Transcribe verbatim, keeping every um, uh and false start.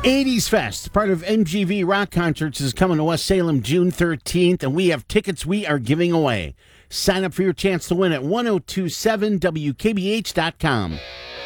eighties Fest, part of M G V Rock Concerts, is coming to West Salem June thirteenth, and we have tickets we are giving away. Sign up for your chance to win at ten twenty-seven W K B H dot com.